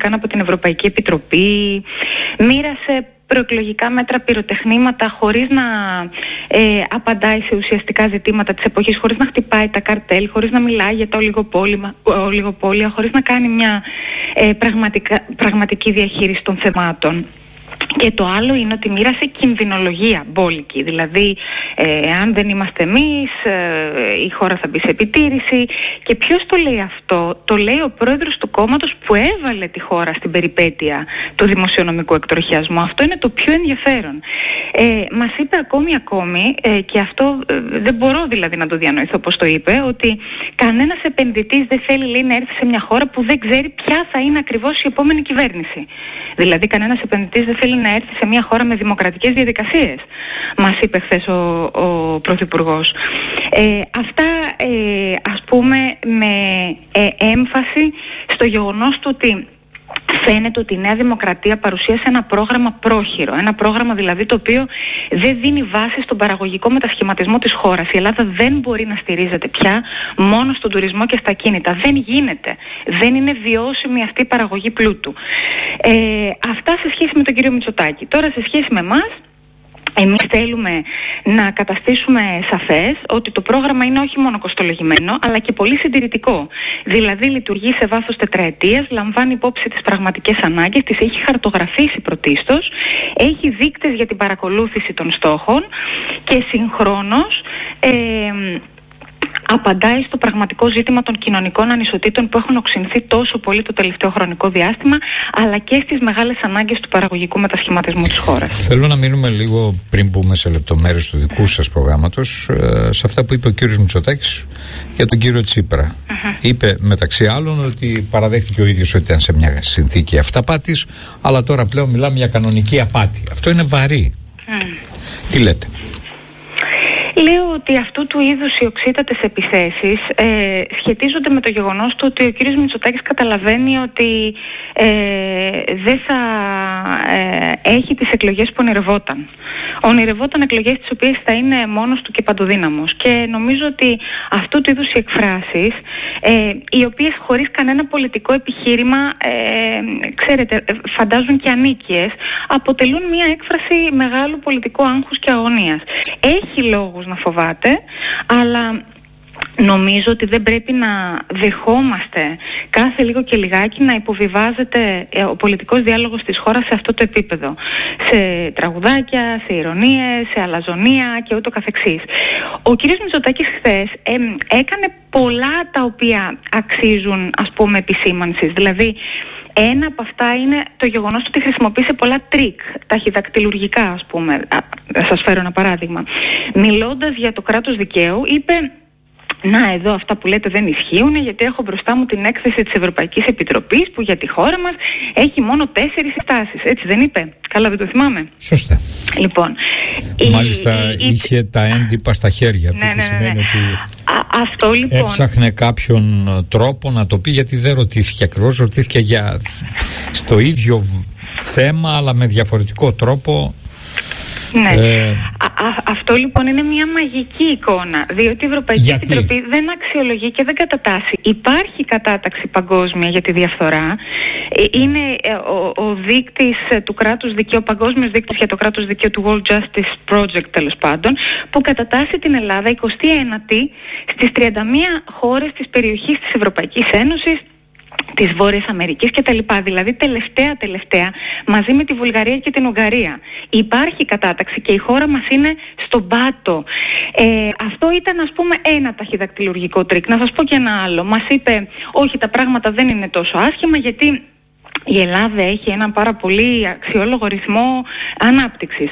καν από την Ευρωπαϊκή Επιτροπή, μοίρασε προεκλογικά μέτρα, πυροτεχνήματα, χωρίς να απαντάει σε ουσιαστικά ζητήματα της εποχής, χωρίς να χτυπάει τα καρτέλ, χωρίς να μιλάει για τα ολιγοπόλια, χωρίς να κάνει μια πραγματική διαχείριση των θεμάτων. Και το άλλο είναι ότι μοίρασε κινδυνολογία μπόλικη. Δηλαδή, αν δεν είμαστε εμείς, η χώρα θα μπει σε επιτήρηση. Και ποιος το λέει αυτό? Το λέει ο πρόεδρος του κόμματος που έβαλε τη χώρα στην περιπέτεια του δημοσιονομικού εκτροχιασμού. Αυτό είναι το πιο ενδιαφέρον. Μας είπε ακόμη, και αυτό δεν μπορώ δηλαδή να το διανοηθώ πώς το είπε, ότι κανένας επενδυτής δεν θέλει, λέει, να έρθει σε μια χώρα που δεν ξέρει ποια θα είναι ακριβώς η επόμενη κυβέρνηση. Δηλαδή, κανένας επενδυτής δεν θέλει να έρθει σε μια χώρα με δημοκρατικές διαδικασίες, μας είπε χθες ο Πρωθυπουργός. Αυτά ας πούμε με έμφαση στο γεγονός του ότι φαίνεται ότι η Νέα Δημοκρατία παρουσίασε ένα πρόγραμμα πρόχειρο. Ένα πρόγραμμα δηλαδή το οποίο δεν δίνει βάση στον παραγωγικό μετασχηματισμό της χώρας. Η Ελλάδα δεν μπορεί να στηρίζεται πια μόνο στον τουρισμό και στα κίνητα. Δεν γίνεται. Δεν είναι βιώσιμη αυτή η παραγωγή πλούτου. Αυτά σε σχέση με τον κύριο Μητσοτάκη. Τώρα σε σχέση με εμάς, εμείς θέλουμε να καταστήσουμε σαφές ότι το πρόγραμμα είναι όχι μόνο κοστολογημένο, αλλά και πολύ συντηρητικό. Δηλαδή λειτουργεί σε βάθος τετραετίας, λαμβάνει υπόψη τις πραγματικές ανάγκες, τις έχει χαρτογραφήσει πρωτίστως, έχει δείκτες για την παρακολούθηση των στόχων και συγχρόνως απαντάει στο πραγματικό ζήτημα των κοινωνικών ανισοτήτων που έχουν οξυνθεί τόσο πολύ το τελευταίο χρονικό διάστημα, αλλά και στις μεγάλες ανάγκες του παραγωγικού μετασχηματισμού της χώρας. Θέλω να μείνουμε λίγο, πριν μπούμε σε λεπτομέρειες του δικού σας προγράμματος, σε αυτά που είπε ο κύριος Μητσοτάκης για τον κύριο Τσίπρα. Είπε μεταξύ άλλων ότι παραδέχτηκε ο ίδιος ότι ήταν σε μια συνθήκη αυταπάτης, αλλά τώρα πλέον μιλάμε για κανονική απάτη. Αυτό είναι βαρύ. Τι λέτε? Λέω ότι αυτού του είδους οι οξύτατες επιθέσεις σχετίζονται με το γεγονός του ότι ο κ. Μητσοτάκης καταλαβαίνει ότι δεν θα έχει τις εκλογές που ονειρευόταν. Ονειρευόταν εκλογές τις οποίες θα είναι μόνος του και παντοδύναμος. Και νομίζω ότι αυτού του είδους οι εκφράσεις, οι οποίες χωρίς κανένα πολιτικό επιχείρημα, ξέρετε, φαντάζουν και ανίκειες, αποτελούν μια έκφραση μεγάλου πολιτικού άγχους και αγωνίας. Έχει λόγους να φοβάται, αλλά νομίζω ότι δεν πρέπει να δεχόμαστε κάθε λίγο και λιγάκι να υποβιβάζεται ο πολιτικός διάλογος της χώρας σε αυτό το επίπεδο. Σε τραγουδάκια, σε ηρωνίες, σε αλαζονία και ούτω καθεξής. Ο κύριος Μητσοτάκης χθες έκανε πολλά τα οποία αξίζουν, ας πούμε, επισήμανσης. Δηλαδή, ένα από αυτά είναι το γεγονός ότι χρησιμοποίησε πολλά τρίκ, ταχυδακτυλουργικά, ας πούμε. Θα σας φέρω ένα παράδειγμα. Μιλώντας για το κράτος δικαίου, είπε: να, εδώ αυτά που λέτε δεν ισχύουν, γιατί έχω μπροστά μου την έκθεση της Ευρωπαϊκής Επιτροπής που για τη χώρα μας έχει μόνο 4 συστάσεις. Έτσι δεν είπε? Καλά, δεν το θυμάμαι. Σωστά. Λοιπόν, μάλιστα είχε τα έντυπα στα χέρια του, που σημαίνει ότι αυτό, λοιπόν, έψαχνε κάποιον τρόπο να το πει, γιατί δεν ρωτήθηκε ακριβώς, ρωτήθηκε στο ίδιο θέμα αλλά με διαφορετικό τρόπο. Ναι. Αυτό λοιπόν είναι μια μαγική εικόνα, διότι η Ευρωπαϊκή Επιτροπή δεν αξιολογεί και δεν κατατάσσει. Υπάρχει κατάταξη παγκόσμια για τη διαφθορά. Είναι ο δείκτης του κράτους δικαίου, ο παγκόσμιος δείκτης για το κράτος δικαίου του World Justice Project, τέλος πάντων, που κατατάσσει την Ελλάδα 29η στις 31 χώρες της περιοχής της Ευρωπαϊκής Ένωσης, της Βόρειας Αμερικής και τα λοιπά. Δηλαδή τελευταία μαζί με τη Βουλγαρία και την Ουγγαρία υπάρχει κατάταξη και η χώρα μας είναι στον πάτο. Αυτό ήταν, ας πούμε, ένα ταχυδακτυλουργικό τρίκ. Να σας πω και ένα άλλο. Μας είπε: όχι, τα πράγματα δεν είναι τόσο άσχημα, γιατί η Ελλάδα έχει έναν πάρα πολύ αξιόλογο ρυθμό ανάπτυξης.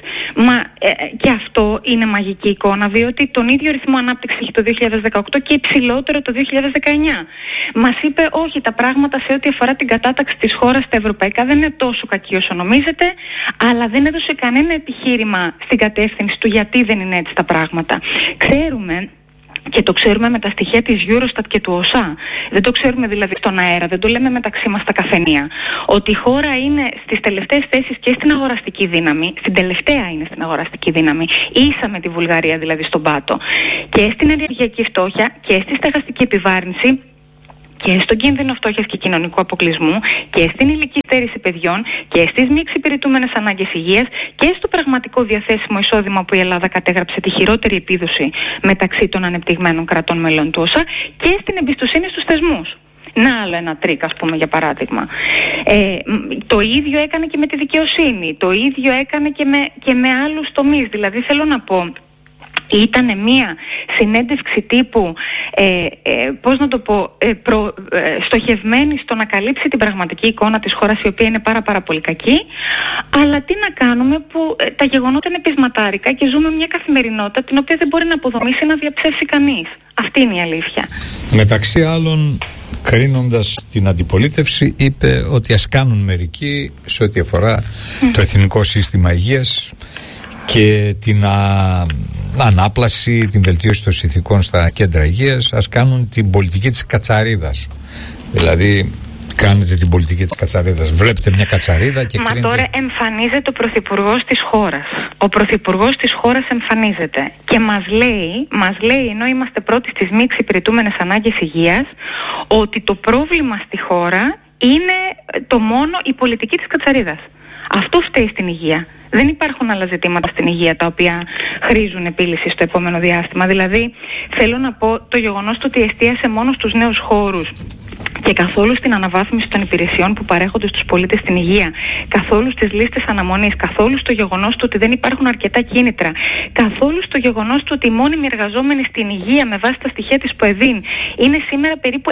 Και αυτό είναι μαγική εικόνα, διότι τον ίδιο ρυθμό ανάπτυξης έχει το 2018 και υψηλότερο το 2019. Μας είπε: όχι, τα πράγματα σε ό,τι αφορά την κατάταξη της χώρας στα ευρωπαϊκά δεν είναι τόσο κακή όσο νομίζετε, αλλά δεν έδωσε κανένα επιχείρημα στην κατεύθυνση του γιατί δεν είναι έτσι τα πράγματα. Ξέρουμε, και το ξέρουμε με τα στοιχεία της Eurostat και του ΟΣΑ, δεν το ξέρουμε δηλαδή στον αέρα, δεν το λέμε μεταξύ μας στα καφενεία, ότι η χώρα είναι στις τελευταίες θέσεις και στην αγοραστική δύναμη, στην τελευταία είναι στην αγοραστική δύναμη, ίσα με τη Βουλγαρία δηλαδή στον πάτο, και στην ενεργειακή φτώχεια και στη στεγαστική επιβάρυνση και στον κίνδυνο φτώχειας και κοινωνικού αποκλεισμού και στην ηλική στέρηση παιδιών και στις μη εξυπηρετούμενες ανάγκες υγείας και στο πραγματικό διαθέσιμο εισόδημα που η Ελλάδα κατέγραψε τη χειρότερη επίδοση μεταξύ των ανεπτυγμένων κρατών μελών του ΩΣΑ και στην εμπιστοσύνη στους θεσμούς. Να άλλο ένα τρίκ, ας πούμε, για παράδειγμα. Το ίδιο έκανε και με τη δικαιοσύνη, το ίδιο έκανε και με άλλους τομείς. Δηλαδή θέλω να πω, ήταν μια συνέντευξη τύπου, στοχευμένη στο να καλύψει την πραγματική εικόνα της χώρας, η οποία είναι πάρα πολύ κακή, αλλά τι να κάνουμε που τα γεγονότα είναι πεισματάρικα και ζούμε μια καθημερινότητα την οποία δεν μπορεί να αποδομήσει, να διαψεύσει κανείς. Αυτή είναι η αλήθεια. Μεταξύ άλλων, κρίνοντας την αντιπολίτευση, είπε ότι ας κάνουν μερικοί σε ό,τι αφορά το εθνικό σύστημα υγείας και την ανάπλαση, την βελτίωση των συνθηκών στα κέντρα υγείας, ας κάνουν την πολιτική της κατσαρίδας. Δηλαδή, κάνετε την πολιτική της κατσαρίδας. Βλέπετε μια κατσαρίδα και κρίνετε. Τώρα εμφανίζεται ο πρωθυπουργός της χώρας. Ο πρωθυπουργός της χώρας εμφανίζεται και μας λέει, ενώ είμαστε πρώτοι στις μη εξυπηρετούμενες ανάγκες υγείας, ότι το πρόβλημα στη χώρα είναι το μόνο η πολιτική της κατσαρίδας. Αυτό φταίει στην υγεία. Δεν υπάρχουν άλλα ζητήματα στην υγεία τα οποία χρήζουν επίλυση στο επόμενο διάστημα. Δηλαδή, θέλω να πω, το γεγονός του ότι εστίασε μόνο στους νέους χώρους και καθόλου στην αναβάθμιση των υπηρεσιών που παρέχονται στους πολίτες στην υγεία, καθόλου στις λίστες αναμονής, καθόλου στο γεγονός του ότι δεν υπάρχουν αρκετά κίνητρα, καθόλου στο γεγονός του ότι οι μόνιμοι εργαζόμενοι στην υγεία με βάση τα στοιχεία της ΠΟΕΔΗΝ είναι σήμερα περίπου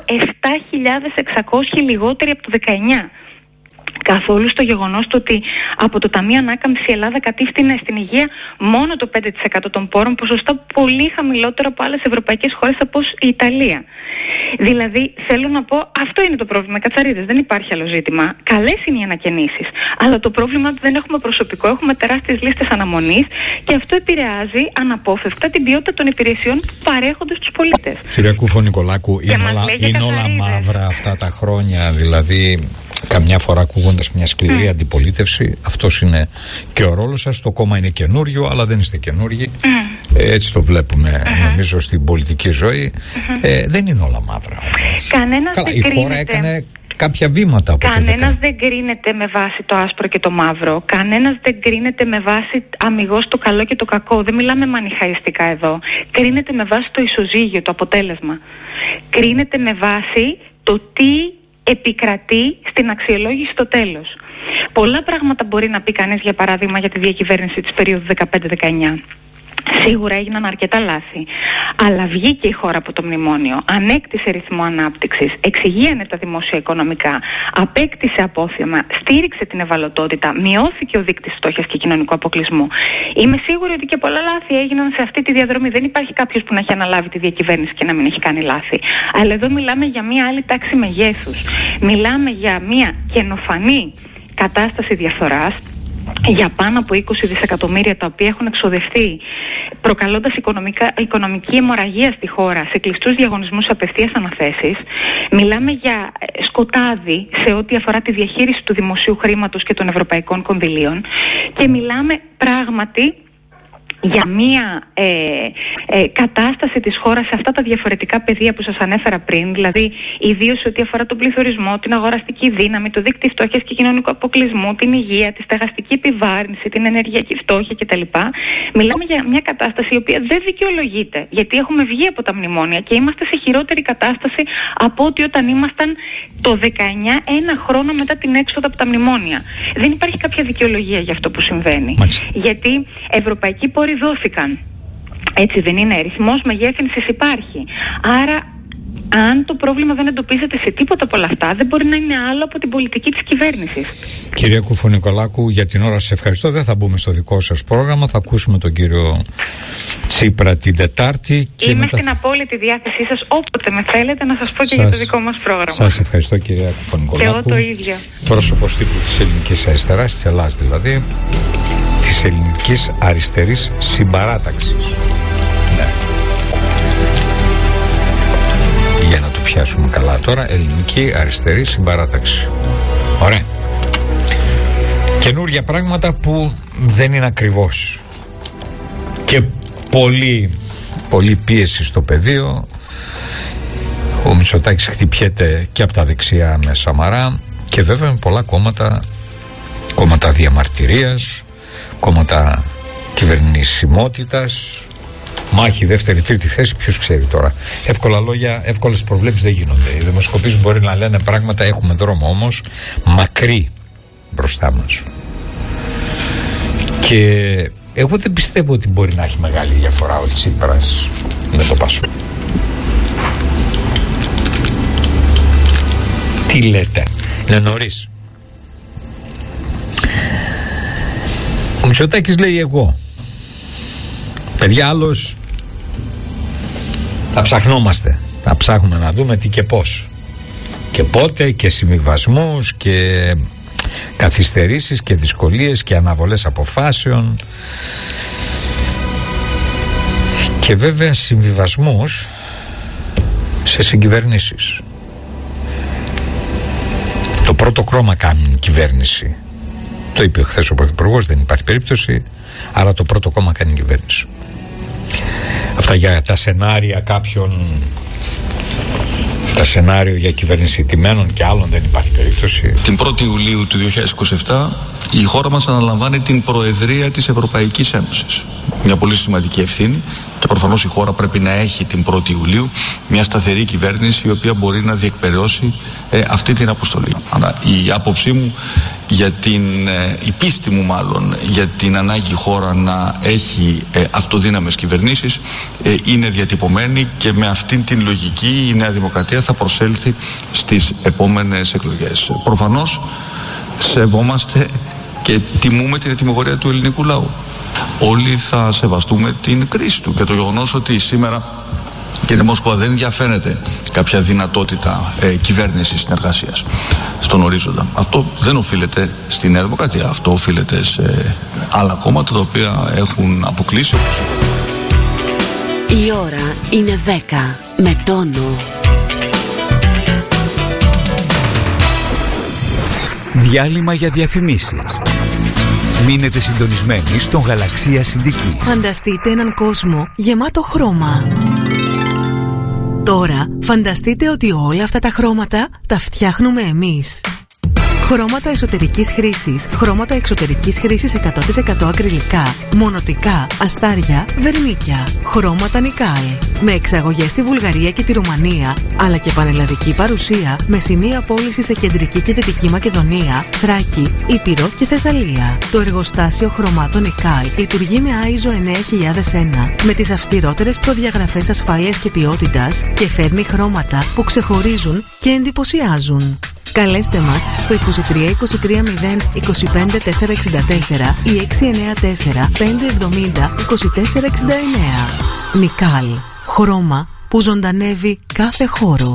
7.600 λιγότεροι από το 19. Καθόλου στο γεγονός του ότι από το Ταμείο Ανάκαμψης η Ελλάδα κατήφθηνε στην υγεία μόνο το 5% των πόρων, ποσοστά πολύ χαμηλότερο από άλλες ευρωπαϊκές χώρες όπως η Ιταλία. Δηλαδή, θέλω να πω, αυτό είναι το πρόβλημα, κατσαρίδες, δεν υπάρχει άλλο ζήτημα. Καλές είναι οι ανακαινήσεις, αλλά το πρόβλημα είναι ότι δεν έχουμε προσωπικό, έχουμε τεράστιες λίστες αναμονής και αυτό επηρεάζει αναπόφευκτα την ποιότητα των υπηρεσιών που παρέχονται στους πολίτες. Κυρία Κουφο-Νικολάκου, είναι όλα μαύρα αυτά τα χρόνια, δηλαδή καμιά φορά ακούγοντας μια σκληρή αντιπολίτευση, αυτός είναι και ο ρόλος σας. Το κόμμα είναι καινούριο, αλλά δεν είστε καινούργοι. Έτσι το βλέπουμε, νομίζω, στην πολιτική ζωή. Δεν είναι όλα μαύρα. Η χώρα έκανε κάποια βήματα από Κανένας δεν κρίνεται με βάση το άσπρο και το μαύρο. Κανένας δεν κρίνεται με βάση αμιγώς το καλό και το κακό. Δεν μιλάμε μανιχαϊστικά εδώ. Κρίνεται με βάση το ισοζύγιο, το αποτέλεσμα. Κρίνεται με βάση το τι επικρατεί στην αξιολόγηση στο τέλος. Πολλά πράγματα μπορεί να πει κανείς, για παράδειγμα, για τη διακυβέρνηση της περίοδου 15-19. Σίγουρα έγιναν αρκετά λάθη, αλλά βγήκε η χώρα από το μνημόνιο, ανέκτησε ρυθμό ανάπτυξης, εξηγίανε τα δημόσια οικονομικά, απέκτησε απόθεμα, στήριξε την ευαλωτότητα, μειώθηκε ο δείκτης φτώχειας και κοινωνικού αποκλεισμού. Είμαι σίγουρη ότι και πολλά λάθη έγιναν σε αυτή τη διαδρομή. Δεν υπάρχει κάποιος που να έχει αναλάβει τη διακυβέρνηση και να μην έχει κάνει λάθη. Αλλά εδώ μιλάμε για μια άλλη τάξη μεγέθους. Μιλάμε για μια καινοφανή κατάσταση διαφθοράς, για πάνω από 20 δισεκατομμύρια τα οποία έχουν εξοδευτεί, προκαλώντας οικονομική αιμορραγία στη χώρα σε κλειστούς διαγωνισμούς απευθείας αναθέσεις. Μιλάμε για σκοτάδι σε ό,τι αφορά τη διαχείριση του δημοσίου χρήματος και των ευρωπαϊκών κονδυλίων και μιλάμε πράγματι για μια κατάσταση της χώρας σε αυτά τα διαφορετικά πεδία που σας ανέφερα πριν, δηλαδή ιδίως σε ό,τι αφορά τον πληθωρισμό, την αγοραστική δύναμη, το δίκτυο φτώχειας και κοινωνικού αποκλεισμού, την υγεία, τη στεγαστική επιβάρυνση, την ενεργειακή φτώχεια κτλ. Μιλάμε για μια κατάσταση η οποία δεν δικαιολογείται, γιατί έχουμε βγει από τα μνημόνια και είμαστε σε χειρότερη κατάσταση από ό,τι όταν ήμασταν το 19, ένα χρόνο μετά την έξοδο από τα μνημόνια. Δεν υπάρχει κάποια δικαιολογία για αυτό που συμβαίνει. Γιατί ευρωπαϊκοί πόροι δόθηκαν. Έτσι δεν είναι? Ρυθμός μεγέθυνσης υπάρχει. Άρα, αν το πρόβλημα δεν εντοπίζεται σε τίποτα από όλα αυτά, δεν μπορεί να είναι άλλο από την πολιτική της κυβέρνησης. Κυρία Κουφο-Νικολάκου, για την ώρα σας ευχαριστώ. Δεν θα μπούμε στο δικό σας πρόγραμμα. Θα ακούσουμε τον κύριο Τσίπρα την Τετάρτη. Είμαι στην απόλυτη διάθεσή σας όποτε με θέλετε να σας πω και για το δικό μας πρόγραμμα. Σας ευχαριστώ, κυρία Κουφο-Νικολάκου. Και εγώ το ίδιο. Πρόσωπος τύπου της ελληνικής αριστεράς, της Ελλάδας δηλαδή, της ελληνικής αριστερής συμπαράταξης. Ναι. Για να το πιάσουμε καλά τώρα, ελληνική αριστερή συμπαράταξη. Ωραία. Καινούργια πράγματα που δεν είναι ακριβώς. Και πολύ πίεση στο πεδίο. Ο Μητσοτάκης χτυπιέται και από τα δεξιά με Σαμαρά και βέβαια με πολλά κόμματα διαμαρτυρίας, κόμματα κυβερνησιμότητας, μάχη δεύτερη-τρίτη θέση, ποιος ξέρει τώρα. Εύκολα λόγια, εύκολες προβλέψεις δεν γίνονται. Οι δημοσκοπήσεις μπορεί να λένε πράγματα, έχουμε δρόμο όμως μακρύ μπροστά μας. Και εγώ δεν πιστεύω ότι μπορεί να έχει μεγάλη διαφορά ο Τσίπρας με το Πασόκ. Τι λέτε, είναι νωρίς. Ο Μητσοτάκης λέει εγώ. Παιδιά, άλλος θα ψαχνόμαστε. Θα ψάχνουμε να δούμε τι και πώς. Και πότε και συμβιβασμούς και καθυστερήσεις και δυσκολίες και αναβολές αποφάσεων. Και βέβαια συμβιβασμούς σε συγκυβερνήσεις. Το πρώτο κρόμα κάνει η κυβέρνηση. Το είπε χθες ο Πρωθυπουργός, δεν υπάρχει περίπτωση. Άρα το πρώτο κόμμα κάνει η κυβέρνηση. Αυτά για τα σενάρια κάποιων. Τα σενάριο για κυβέρνηση τιμένων και άλλων δεν υπάρχει περίπτωση. Την 1η Ιουλίου του 2027 η χώρα μας αναλαμβάνει την Προεδρία της Ευρωπαϊκής Ένωσης. Μια πολύ σημαντική ευθύνη και προφανώς η χώρα πρέπει να έχει την 1η Ιουλίου μια σταθερή κυβέρνηση η οποία μπορεί να διεκπεραιώσει αυτή την αποστολή. Άρα η άποψή μου η πίστη μου μάλλον για την ανάγκη η χώρα να έχει αυτοδύναμες κυβερνήσεις είναι διατυπωμένη και με αυτήν την λογική η Νέα Δημοκρατία θα προσέλθει στις επόμενες εκλογές. Προφανώς σεβόμαστε και τιμούμε την ετοιμιγορία του ελληνικού λαού. Όλοι θα σεβαστούμε την κρίση του και το γεγονός ότι σήμερα, κύριε Μόσκοβα, δεν διαφαίνεται κάποια δυνατότητα κυβέρνησης συνεργασίας στον ορίζοντα. Αυτό δεν οφείλεται στη Νέα Δημοκρατία. Αυτό οφείλεται σε άλλα κόμματα τα οποία έχουν αποκλείσει. Η ώρα είναι 10 με τόνο. Διάλειμμα για διαφημίσεις. Μείνετε συντονισμένοι στον Γαλαξία Συντική. Φανταστείτε έναν κόσμο γεμάτο χρώμα. Τώρα φανταστείτε ότι όλα αυτά τα χρώματα τα φτιάχνουμε εμείς. Χρώματα εσωτερικής χρήσης, χρώματα εξωτερικής χρήσης 100% ακριλικά, μονοτικά, αστάρια, βερνίκια. Χρώματα Νικάλ. Με εξαγωγές στη Βουλγαρία και τη Ρουμανία, αλλά και πανελλαδική παρουσία με σημεία πώληση σε κεντρική και δυτική Μακεδονία, Θράκη, Ήπειρο και Θεσσαλία. Το εργοστάσιο χρωμάτων Νικάλ λειτουργεί με ISO 9001 με τις αυστηρότερες προδιαγραφές ασφάλειας και ποιότητας και φέρνει χρώματα που ξεχωρίζουν και εντυπωσιάζουν. Καλέστε μας στο 23 23 0 25 464 ή 694 570 2469. Νικάλ. Χρώμα που ζωντανεύει κάθε χώρο.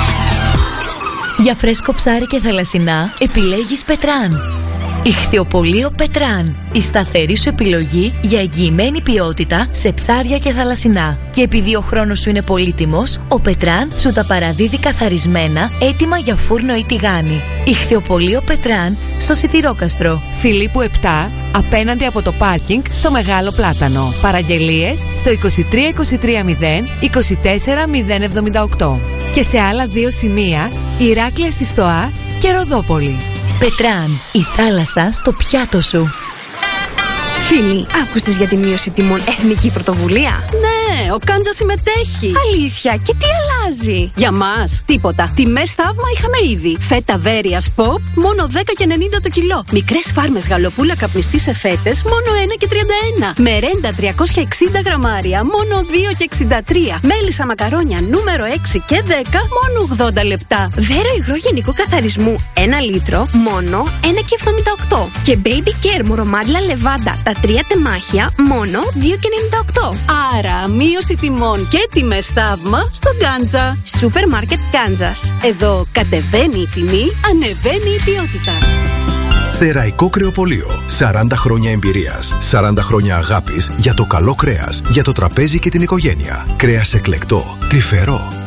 Για φρέσκο ψάρι και θαλασσινά επιλέγεις Πετράν. Ιχθυοπωλείο Πετράν. Η σταθερή σου επιλογή για εγγυημένη ποιότητα σε ψάρια και θαλασσινά. Και επειδή ο χρόνος σου είναι πολύτιμος, ο Πετράν σου τα παραδίδει καθαρισμένα, έτοιμα για φούρνο ή τηγάνι. Ιχθυοπωλείο Πετράν στο Σιτηρόκαστρο. Φιλίππου 7, απέναντι από το πάρκινγκ στο Μεγάλο Πλάτανο. Παραγγελίες στο 23 23 0 24 078. Και σε άλλα 2 σημεία, Ηράκλεια στη Στοά και Ροδόπολη. Πετράν, η θάλασσα στο πιάτο σου. Φίλοι, άκουσες για τη μείωση τιμών εθνική πρωτοβουλία? Ναι, ο Κάντζας συμμετέχει. Αλήθεια, και τι αλλάζει? Για μας, τίποτα. Τιμές θαύμα είχαμε ήδη. Φέτα Βέρειας Pop, μόνο 10,90 το κιλό. Μικρές φάρμες γαλοπούλα καπνιστή σε φέτες, μόνο 1,31. Μερέντα 360 γραμμάρια, μόνο 2,63. Μέλισσα μακαρόνια νούμερο 6 και 10, μόνο 80 λεπτά. Βέρο υγρό γενικού καθαρισμού, 1 λίτρο, μόνο 1,78. Και Baby Care μουρομάντλα λεβάντα, τα 3 τεμάχια, μόνο 2,98. Άρα, μείωση τιμών και τιμές θαύμα στο Κάντζα. Σούπερ μάρκετ Κάντζας. Εδώ κατεβαίνει η τιμή, ανεβαίνει η ποιότητα. Σεραϊκό Κρεοπωλείο. 40 χρόνια εμπειρίας. 40 χρόνια αγάπης για το καλό κρέας, για το τραπέζι και την οικογένεια. Κρέας εκλεκτό, τρυφερό,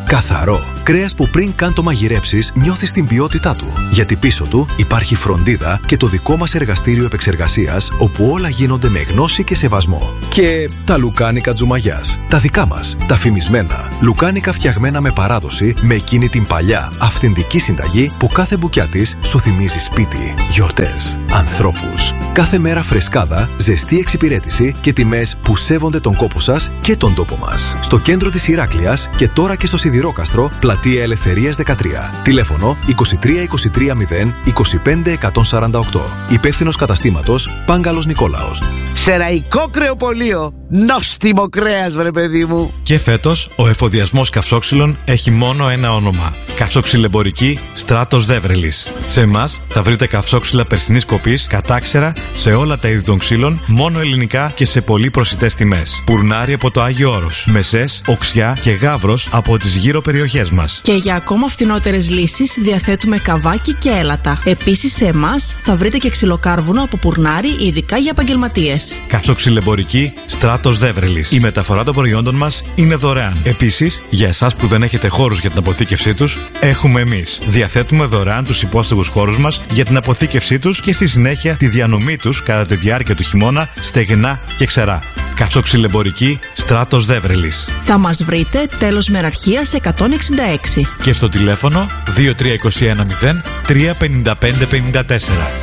Καθαρό. Κρέας που πριν καν το μαγειρέψεις νιώθεις την ποιότητά του. Γιατί πίσω του υπάρχει φροντίδα και το δικό μας εργαστήριο επεξεργασίας, όπου όλα γίνονται με γνώση και σεβασμό. Και τα λουκάνικα Τζουμαγιάς. Τα δικά μας. Τα φημισμένα. Λουκάνικα φτιαγμένα με παράδοση, με εκείνη την παλιά αυθεντική συνταγή που κάθε μπουκιά της σου θυμίζει σπίτι, γιορτές, ανθρώπους. Κάθε μέρα φρεσκάδα, ζεστή εξυπηρέτηση και τιμές που σέβονται τον κόπο σας και τον τόπο μας. Στο κέντρο της Ηράκλειας και τώρα και στο Σιδηρόκαστρο, πλατεία Ελευθερίας 13. Τηλέφωνο 2323 025 148. Υπεύθυνος καταστήματος Πάγκαλος Νικόλαος. Σεραϊκό κρεοπωλείο. Νόστιμο κρέας, βρε παιδί μου. Και φέτος ο εφοδιασμός καυσόξυλων έχει μόνο ένα όνομα. Καυσόξυλεμπορική Στράτος Δέβρελης. Σε εμάς θα βρείτε καυσόξυλα περσινής κοπής, κατάξερα, σε όλα τα είδη των ξύλων, μόνο ελληνικά και σε πολύ προσιτές τιμές. Πουρνάρι από το Άγιο Όρος, Μεσές, Οξιά και Γαύρος από τις γύρω περιοχές μας. Και για ακόμα φθηνότερες λύσεις διαθέτουμε καβάκι και έλατα. Επίσης σε εμάς θα βρείτε και ξυλοκάρβουνο από Πουρνάρι, ειδικά για επαγγελματίες. Καυσόξυλεμπορική Στράτος Δέβρελης. Η μεταφορά των προϊόντων μας είναι δωρεάν. Επίσης, για εσάς που δεν έχετε χώρους για την αποθήκευσή τους, έχουμε εμείς. Διαθέτουμε δωρεάν τους υπόστεγους χώρους μας για την αποθήκευσή τους και στη συνέχεια τη διανομή τους κατά τη διάρκεια του χειμώνα στεγνά και ξερά. Καυσόξυλεμπορική Στράτος Δέβρελης. Θα μας βρείτε τέλος Μεραρχίας 166. Και στο τηλέφωνο 23210 35554.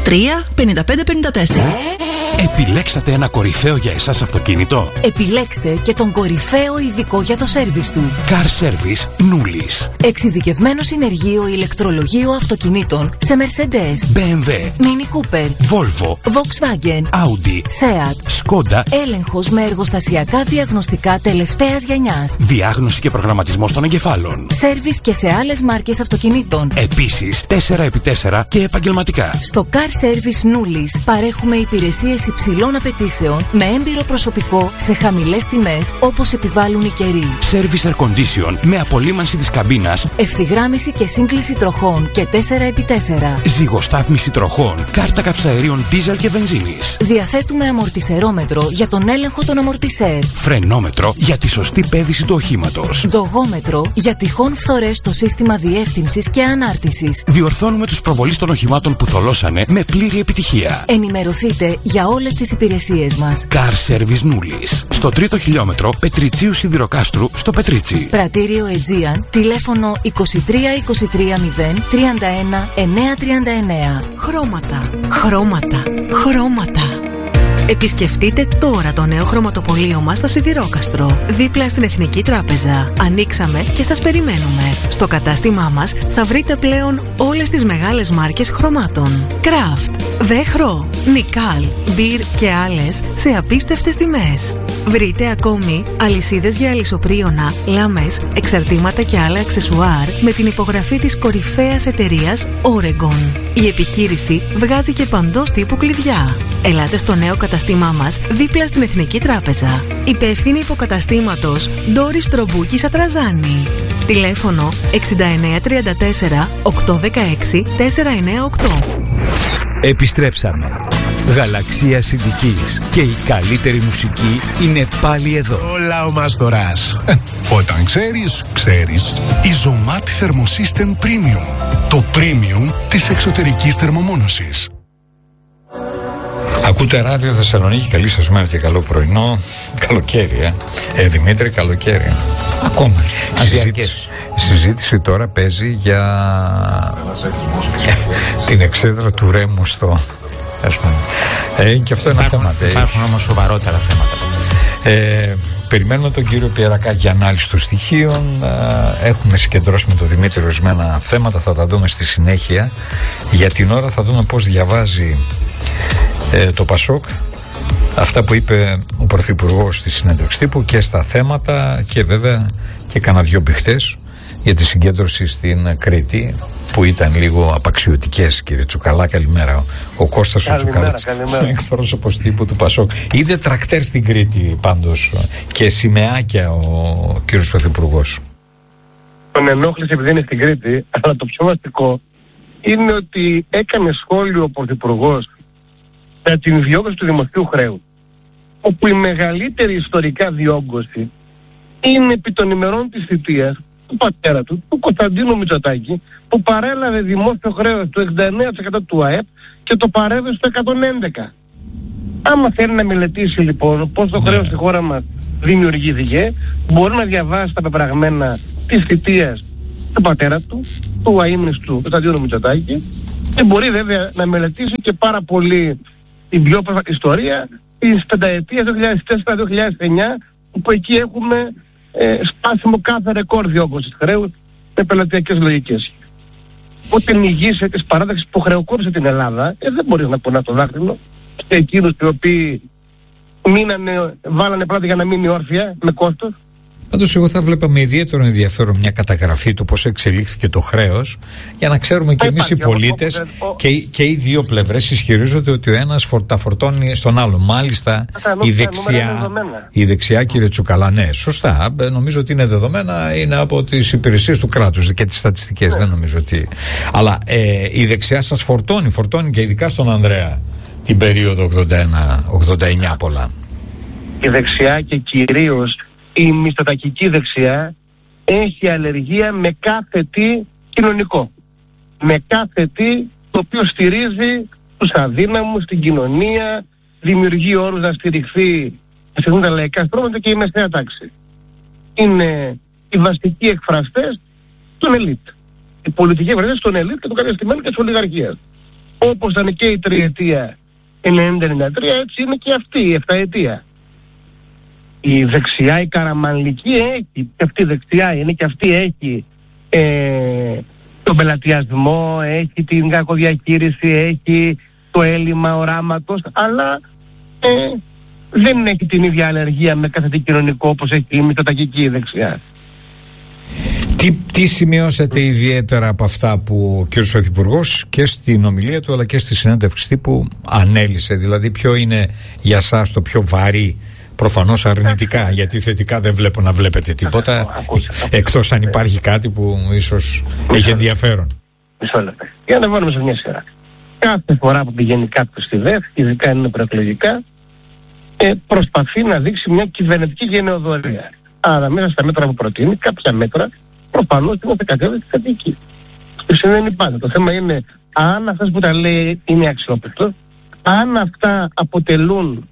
35554. Επιλέξατε ένα κορυφαίο για εσάς αυτοκίνητο? Επιλέξτε και τον κορυφαίο ειδικό για το σέρβις του. Car Service Nulis. Εξειδικευμένο συνεργείο ηλεκτρολογίου αυτοκινήτων σε Mercedes, BMW, Mini Cooper, Volvo, Volkswagen, Audi, Seat, Skoda. Έλεγχος με εργοστασιακά διαγνωστικά τελευταίας γενιάς. Διάγνωση και προγραμματισμός των εγκεφάλων. Σέρβις και σε άλλες μάρκες αυτοκινήτων. Επίσης 4x4 και επαγγελματικά. Στο Car Service Nulis παρέχουμε υπηρεσίες υψηλών απαιτήσεων με έμπειρο προσωπικό σε χαμηλές τιμές όπως επιβάλλουν οι καιροί. Service Air Condition με απολύμανση της καμπίνας. Ευθυγράμμιση και σύγκληση τροχών και 4x4. Ζυγοστάθμιση τροχών. Κάρτα καυσαερίων δίζελ και βενζίνης. Διαθέτουμε αμορτισερόμετρο για τον έλεγχο των αμορτισέρ. Φρενόμετρο για τη σωστή πέδηση του οχήματος. Τζογόμετρο για τυχόν φθορές στο σύστημα διεύθυνσης και ανάρτησης. Διορθώνουμε τους προβολείς των οχημάτων που θολώσανε με πλήρη επιτυχία. Ενημερωθείτε για όλες τις υπηρεσίες μας. Car Service Nulis. Στο 3ο χιλιόμετρο Πετριτσίου Σιδηροκάστρου στο Πετρίτσι. Πρατήριο Aegean, τηλέφωνο 2323 031 939. Χρώματα, χρώματα, χρώματα. Επισκεφτείτε τώρα το νέο χρωματοπωλείο μας στο Σιδηρόκαστρο, δίπλα στην Εθνική Τράπεζα. Ανοίξαμε και σας περιμένουμε. Στο κατάστημά μας θα βρείτε πλέον όλες τις μεγάλες μάρκες χρωμάτων. Kraft, Βέχρο, Νικάλ, Μπιρ και άλλες σε απίστευτες τιμές. Βρείτε ακόμη αλυσίδες για αλυσοπρίωνα, λάμες, εξαρτήματα και άλλα αξεσουάρ με την υπογραφή της κορυφαίας εταιρείας Oregon. Η επιχείρηση βγάζει και παντός τύπου κλειδιά. Ελάτε στο νέο καταστήμά μας δίπλα στην Εθνική Τράπεζα. Υπεύθυνη υποκαταστήματος Ντόρις Τρομπούκης Ατραζάνη. Τηλέφωνο 6934 816 498. Επιστρέψαμε. Γαλαξία Συντικής και η καλύτερη μουσική είναι πάλι εδώ. Όλα ο Μαστοράς. Όταν ξέρεις, ξέρεις. Ιζωμάτ Thermosystem Premium. Το premium της εξωτερικής θερμομόνωσης. Ακούτε Ράδιο Θεσσαλονίκη, καλή σας μέρα και καλό πρωινό. Καλοκαίρι, Δημήτρη, καλοκαίρι. Ακόμα. Η συζήτηση τώρα παίζει για την εξέδρα του Ρέμου στο... και αυτό είναι ένα θέμα. Υπάρχουν όμως σοβαρότερα θέματα. Περιμένουμε τον κύριο Πιερακά για ανάλυση των στοιχείων. Έχουμε συγκεντρώσει με τον Δημήτρη ορισμένα θέματα, θα τα δούμε στη συνέχεια. Για την ώρα θα δούμε πώς διαβάζει το Πασόκ αυτά που είπε ο Πρωθυπουργός στη συνέντευξη τύπου και στα θέματα, και βέβαια και κανένα δυο μπιχτές για τη συγκέντρωση στην Κρήτη που ήταν λίγο απαξιωτικές. Κύριε Τσουκαλά, καλημέρα. Ο Κώστας ο Τσουκαλάς, εκπρόσωπος τύπου του Πασόκ. Είδε τρακτέρ στην Κρήτη πάντως και σημαίακια ο κύριος Πρωθυπουργός. Τον ενόχλησε επειδή είναι στην Κρήτη, αλλά το πιο βασικό είναι ότι έκανε σχόλιο ο Πρωθυπουργός για την διόγκωση του δημοσίου χρέους, όπου η μεγαλύτερη ιστορικά διόγκωση είναι επί των ημερών της θητείας του πατέρα του Κωνσταντίνου Μητσοτάκη, που παρέλαβε δημόσιο χρέος του 69% του ΑΕΠ και το παρέβε στο 111%. Άμα θέλει να μελετήσει λοιπόν πώς το χρέος στη χώρα μας δημιουργήθηκε, μπορεί να διαβάσει τα πεπραγμένα της θητείας του πατέρα του αείμνηστου Κωνσταντίνου Μητσοτάκη, και μπορεί βέβαια να μελετήσει και πάρα πολύ την πιο πρόσφατη ιστορία της πενταετίας 2004-2009, που εκεί έχουμε σπάσιμο κάθε ρεκόρ διόγκωσης χρέους με πελατειακές λογικές. Όταν ηγείσαι της παράταξης που χρεοκόπησε την Ελλάδα, δεν μπορείς να πονάς το δάχτυλο σε εκείνους οι οποίοι βάλανε πρώτα για να μείνει όρθια με κόστος. Πάντως εγώ θα βλέπα με ιδιαίτερο ενδιαφέρον μια καταγραφή του πώς εξελίχθηκε το χρέος, για να ξέρουμε και εμείς οι πολίτες, και οι δύο πλευρές ισχυρίζονται ότι ο ένας τα φορτώνει στον άλλο. Μάλιστα η δεξιά, κύριε Τσουκαλά, ναι, σωστά, νομίζω ότι είναι δεδομένα, είναι από τις υπηρεσίες του κράτους και τις στατιστικές, δεν νομίζω ότι... Αλλά η δεξιά σας φορτώνει και ειδικά στον Ανδρέα την περίοδο 81-89 πολλά. Η δεξιά και κυρίως η μισθωτακική δεξιά έχει αλλεργία με κάθε τι κοινωνικό. Με κάθε τι το οποίο στηρίζει τους αδύναμους, την κοινωνία, δημιουργεί όρους να στηριχθεί τα λαϊκά στρώματα και η μεσαία τάξη. Είναι οι βασικοί εκφραστές των ελίτ. Οι πολιτικοί εκφραστές των ελίτ και του κατεστημένου και της ολιγαρχίας. Όπως ήταν και η τριετία 90-93, έτσι είναι και αυτή η εφταετία. Η δεξιά, η καραμανλική έχει, και αυτή η δεξιά είναι, και αυτή έχει τον πελατειασμό, έχει την κακοδιαχείριση, έχει το έλλειμμα οράματος, αλλά δεν έχει την ίδια αλλεργία με κάθε τι κοινωνικό όπως έχει η μητσοτακική δεξιά. Τι σημειώσατε ιδιαίτερα από αυτά που ο κ. Πρωθυπουργός και στην ομιλία του αλλά και στη συνέντευξη τύπου ανέλησε? Δηλαδή ποιο είναι για σας το πιο βαρύ? Προφανώς αρνητικά, γιατί θετικά δεν βλέπω να βλέπετε τίποτα, εκτός αν υπάρχει κάτι που ίσως έχει ενδιαφέρον. Μισό λεπτό. Για να βάλουμε σε μια σειρά. Κάθε φορά που πηγαίνει κάποιος στη ΔΕΘ, ειδικά είναι προεκλογικά, προσπαθεί να δείξει μια κυβερνητική γενεοδορία. Άρα μέσα στα μέτρα που προτείνει, κάποια μέτρα προφανώς είναι κατεύθυνση θετική. Αυτό συμβαίνει πάντα. Το θέμα είναι αν αυτές που τα λέει είναι αξιόπιστος, αν αυτά αποτελούν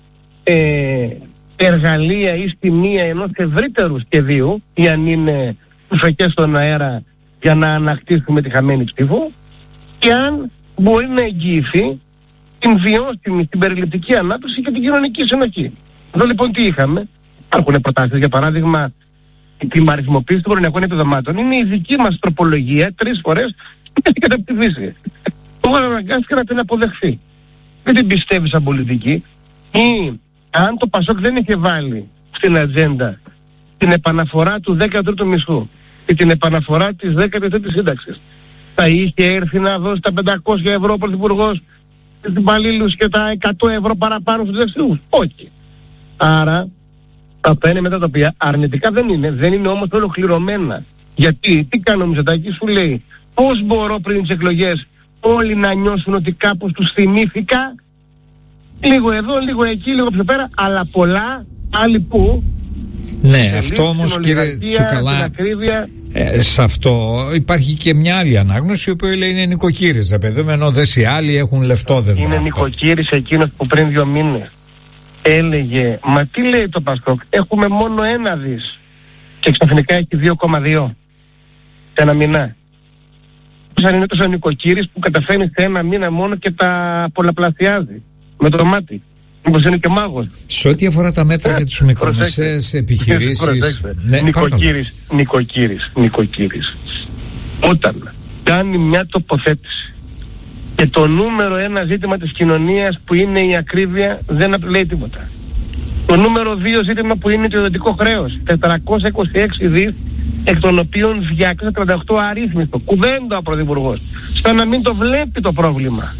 εργαλεία ή στιμία ενός ευρύτερου σχεδίου, ή αν είναι φεκές στον αέρα για να ανακτήσουμε τη χαμένη ψήφο, και αν μπορεί να εγγυηθεί την βιώσιμη, την περιληπτική ανάπτυξη και την κοινωνική συνοχή. Εδώ λοιπόν τι είχαμε? Υπάρχουν προτάσεις, για παράδειγμα την αριθμοποίηση των προνοιακών επιδομάτων. Είναι η δική μας τροπολογία 3 φορές και έχει καταπτυχθεί. Τώρα αναγκάστηκε να την αποδεχθεί. Δεν την πιστεύει σαν πολιτική. Ή αν το ΠΑΣΟΚ δεν είχε βάλει στην ατζέντα την επαναφορά του 13ου μισθού και την επαναφορά της 13ης σύνταξης, θα είχε έρθει να δώσει τα 500 ευρώ ο Πρωθυπουργός στους υπαλλήλους και τα 100 ευρώ παραπάνω στους δεξιούς? Όχι. Άρα αυτά είναι μετά τα οποία αρνητικά δεν είναι όμως ολοκληρωμένα. Γιατί τι κάνει ο Μητσοτάκης? Σου λέει πώς μπορώ πριν τις εκλογές όλοι να νιώσουν ότι κάπως τους θυμήθηκα, λίγο εδώ, λίγο εκεί, λίγο πιο πέρα, αλλά πολλά άλλοι που... Ναι, αυτό όμως κύριε Τσουκαλά, σε αυτό υπάρχει και μια άλλη ανάγνωση, που λέει είναι νοικοκύρης, ενώ δες οι άλλοι έχουν λεφτόδευμα. Είναι νοικοκύρης εκείνος που πριν 2 μήνες έλεγε, μα τι λέει το ΠΑΣΟΚ, έχουμε μόνο 1 δις και ξαφνικά έχει 2,2 σε ένα μήνα. Σαν είναι τόσο νοικοκύρης που καταφέρνει σε 1 μήνα μόνο και τα πολλαπλασιάζει με το μάτι. Μήπως είναι και μάγος? Σε ό,τι αφορά τα μέτρα για τις μικρομεσαίες επιχειρήσεις... Ναι, νοικοκύρης. Όταν κάνει μια τοποθέτηση και το νούμερο 1 ζήτημα της κοινωνίας που είναι η ακρίβεια δεν λέει τίποτα. Το νούμερο 2 ζήτημα που είναι το ιδιωτικό χρέος, 426 δις, εκ των οποίων 238 αρρύθμιστο. Κουβέντα ο Πρωθυπουργός, σαν να μην το βλέπει το πρόβλημα.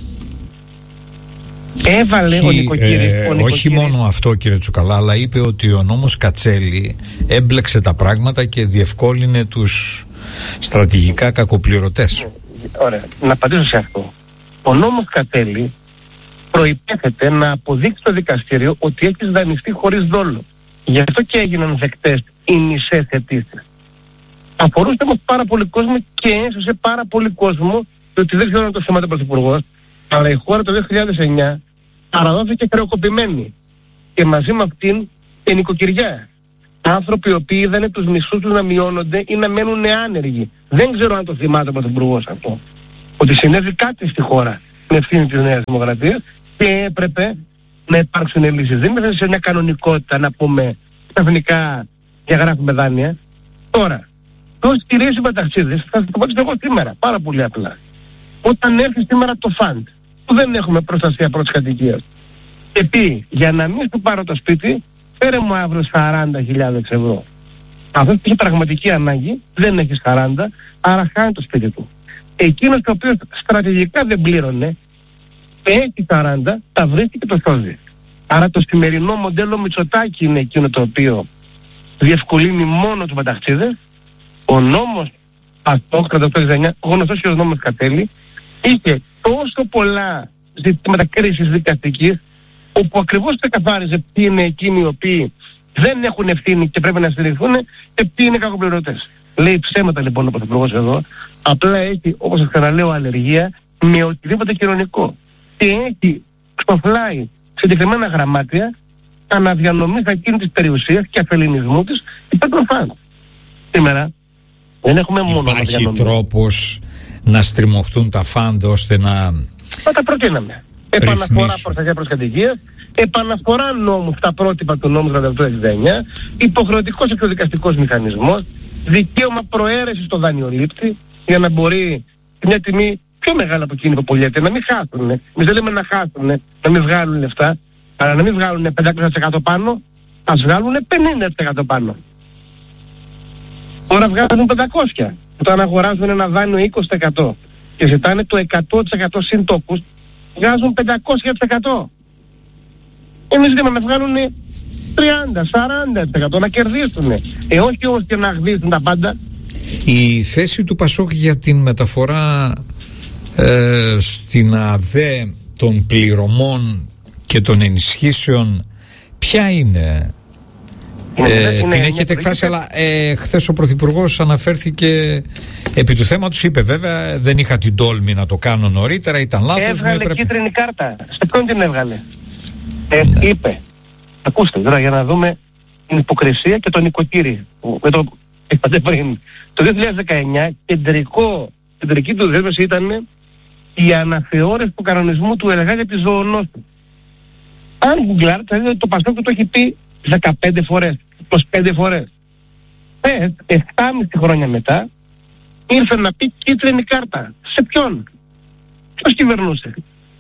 Έβαλε ο νοικοκύρης. Όχι μόνο αυτό κύριε Τσουκαλά, αλλά είπε ότι ο νόμος Κατσέλη έμπλεξε τα πράγματα και διευκόλυνε τους στρατηγικά κακοπληρωτές. Ωραία, να απαντήσω σε αυτό. Ο νόμος Κατσέλη προϋπέθεται να αποδείξει το δικαστήριο ότι έχεις δανειστεί χωρίς δόλο. Γι' αυτό και έγιναν δεκτές οι μισές αιτήσεις. Αφορούσε όμως πάρα πολύ κόσμο και έσωσε πάρα πολύ κόσμο, διότι δεν ξέρω αν το θυμάται ο Πρωθυπουργός, αλλά η χώρα το 2009 παραδόθηκε χρεοκοπημένη και μαζί με αυτήν και νοικοκυριά. Άνθρωποι οι οποίοι είδανε τους μισθούς τους να μειώνονται ή να μένουν άνεργοι. Δεν ξέρω αν το θυμάται ο Πρωθυπουργός αυτό. Ότι συνέβη κάτι στη χώρα με ευθύνη της Νέας Δημοκρατίας και έπρεπε να υπάρξουν λύσεις. Δεν είμαστε σε μια κανονικότητα να πούμε ξαφνικά διαγράφουμε δάνεια. Τώρα, όσοι κυρίες οι μεταξίδες, θα το πω εγώ σήμερα, πάρα πολύ απλά. Όταν έρθει σήμερα το φαντ, που δεν έχουμε προστασία πρώτης κατοικίας, και πει για να μην σου πάρω το σπίτι, φέρε μου αύριο 40.000 ευρώ. Αυτός που έχει πραγματική ανάγκη δεν έχει 40, άρα χάνει το σπίτι του. Εκείνος ο οποίος στρατηγικά δεν πλήρωνε, έχει 40, τα βρίσκει και το σώζει. Άρα το σημερινό μοντέλο Μητσοτάκη είναι εκείνο το οποίο διευκολύνει μόνο τους μεταξίδες. Ο νόμος αυτό, 38-69, γνωστός και ο νόμος Κατέλη, είχε τόσο πολλά ζητήματα κρίσης δικαστικής, όπου ακριβώς ξεκαθάριζε ποιοι είναι εκείνοι οι οποίοι δεν έχουν ευθύνη και πρέπει να στηριχθούν και ποιοι είναι κακοπληρωτές. Λέει ψέματα λοιπόν ο Πρωθυπουργός εδώ, απλά έχει, όπως σας ξαναλέω, αλλεργία με οτιδήποτε κοινωνικό. Και έχει στο φλάι συγκεκριμένα γραμμάτια αναδιανομής ακίνητης περιουσίας και αφελινισμού της υπέρ των φαν. Σήμερα δεν έχουμε μόνο αναδιανομή. Υπάρχει τρόπος να στριμωχτούν τα φαντ ώστε να... Τα προτείναμε. Επαναφορά προστασία προς κατοικίας, επαναφορά νόμου στα πρότυπα του νόμου 38-69, υποχρεωτικός εκδικαστικός μηχανισμός, δικαίωμα προαίρεσης στο δανειολήπτη για να μπορεί μια τιμή πιο μεγάλη από εκείνη που πωλιέται να μην χάσουν. Εμείς δεν λέμε να χάσουν, να μην βγάλουν λεφτά, αλλά να μην βγάλουν 500% πάνω, ας βγάλουν 50% πάνω. Τώρα βγάζουν 500. Όταν αγοράζουν ένα δάνειο 20% και ζητάνε το 100% συν τόκους, βγάζουν 500%. Εμείς λέμε να βγάλουν 30-40% να κερδίσουν. Όχι όμως και να αγδίσουν τα πάντα. Η θέση του Πασόκ για την μεταφορά στην ΑΔΕ των πληρωμών και των ενισχύσεων ποια είναι? Την έχετε εκφράσει, αλλά χθες ο Πρωθυπουργός αναφέρθηκε επί του θέματος, είπε βέβαια δεν είχα την τόλμη να το κάνω νωρίτερα, ήταν λάθος. Έβγαλε κίτρινη κάρτα. Σε ποιον την έβγαλε? Είπε, ακούστε τώρα για να δούμε την υποκρισία και τον νοικοκύρη με το είπατε πριν. Το 2019 κεντρική του δέσμευση ήταν η αναθεώρηση του κανονισμού του ΕΛΓΑ για τη ζωονόση. Αν γκουγκλάρετε θα δείτε ότι το Πασόκ το έχει πει 15 φορές, 25 φορές. 7,5 χρόνια μετά ήρθε να πει κίτρινη κάρτα. Σε ποιον? Ποιος κυβερνούσε?